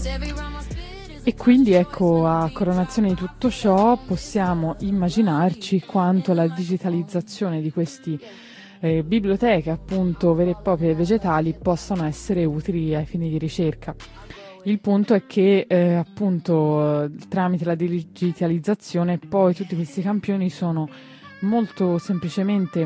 E quindi ecco, a coronazione di tutto ciò possiamo immaginarci quanto la digitalizzazione di questi biblioteche appunto vere e proprie vegetali possano essere utili ai fini di ricerca. Il punto è che appunto tramite la digitalizzazione poi tutti questi campioni sono molto semplicemente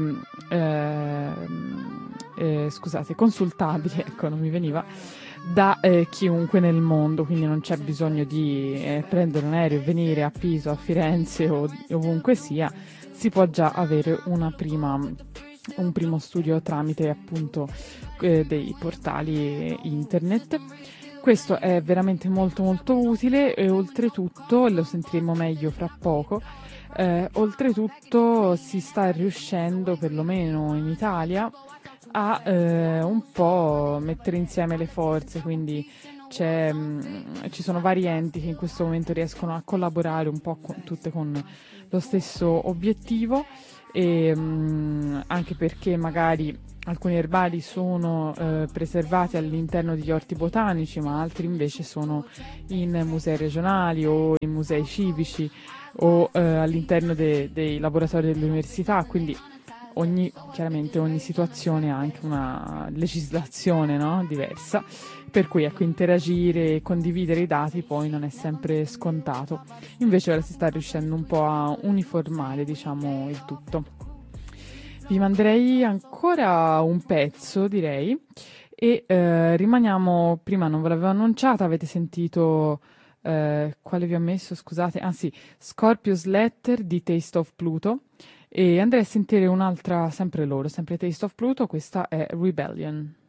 consultabili, ecco, non mi veniva, da chiunque nel mondo, quindi non c'è bisogno di prendere un aereo e venire a Pisa, a Firenze o ovunque sia, si può già avere un primo studio tramite appunto dei portali internet. Questo è veramente molto molto utile e oltretutto, lo sentiremo meglio fra poco, oltretutto si sta riuscendo, perlomeno in Italia, a un po' mettere insieme le forze, quindi ci sono vari enti che in questo momento riescono a collaborare un po' tutte con lo stesso obiettivo e anche perché magari alcuni erbari sono preservati all'interno degli orti botanici, ma altri invece sono in musei regionali o in musei civici o all'interno dei laboratori dell'università, quindi chiaramente ogni situazione ha anche una legislazione, no? Diversa, per cui ecco, interagire e condividere i dati poi non è sempre scontato. Invece ora si sta riuscendo un po' a uniformare, diciamo, il tutto. Vi manderei ancora un pezzo, direi, e rimaniamo, prima non ve l'avevo annunciata, avete sentito quale vi ho messo, scusate, ah sì, Scorpius Letter di Taste of Pluto, e andrei a sentire un'altra, sempre loro, sempre Taste of Pluto, questa è Rebellion.